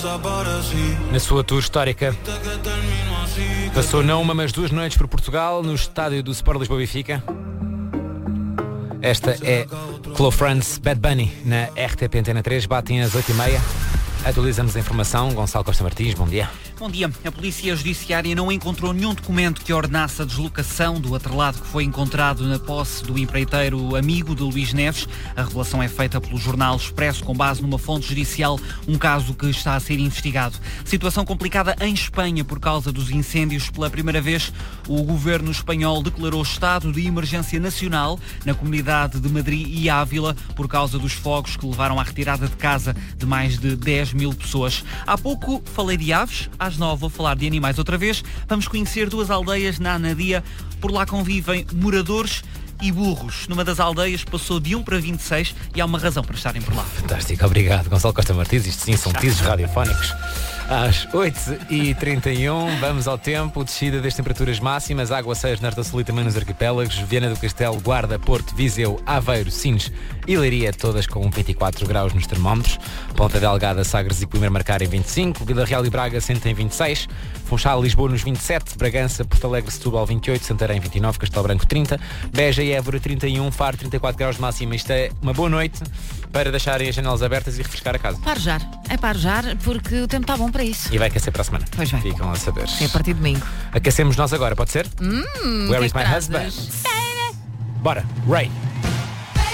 Na sua tour histórica, passou não uma, mas 2 noites por Portugal, no estádio do Sport Lisboa Benfica. Esta é Clo France, Bad Bunny, na RTP Antena 3, batem às 8h30. Atualizamos a informação. Gonçalo Costa Martins, bom dia. Bom dia. A Polícia Judiciária não encontrou nenhum documento que ordenasse a deslocação do atrelado que foi encontrado na posse do empreiteiro amigo de Luís Neves. A revelação é feita pelo jornal Expresso com base numa fonte judicial, um caso que está a ser investigado. Situação complicada em Espanha por causa dos incêndios. Pela primeira vez, o governo espanhol declarou estado de emergência nacional na comunidade de Madrid e Ávila por causa dos fogos que levaram à retirada de casa de mais de 10.000 pessoas. Há pouco falei de aves, às 9 vou falar de animais outra vez. Vamos conhecer 2 aldeias na Anadia. Por lá convivem moradores e burros. Numa das aldeias passou de 1 para 26 e há uma razão para estarem por lá. Fantástico, obrigado Gonçalo Costa Martins. Isto sim são teases radiofónicos. Às 8h31, vamos ao tempo. Descida das temperaturas máximas, aguaceiros na Sul e também nos arquipélagos. Viana do Castelo, Guarda, Porto, Viseu, Aveiro, Sines e Leiria, todas com 24 graus nos termómetros. Ponta Delgada, Sagres e Coimbra marcarem 25. Vila Real e Braga sentem 26. Funchal, Lisboa nos 27. Bragança, Porto Alegre, Setúbal 28. Santarém 29. Castelo Branco 30. Beja e Évora 31. Faro 34 graus de máxima. Isto é uma boa noite para deixarem as janelas abertas e refrescar a casa. Parejar, porque o tempo está bom para isso. E vai aquecer para a semana. Pois vai. Ficam a saber. É a partir de domingo. Aquecemos nós agora, pode ser? Where is my trazes? husband? Bora, Ray.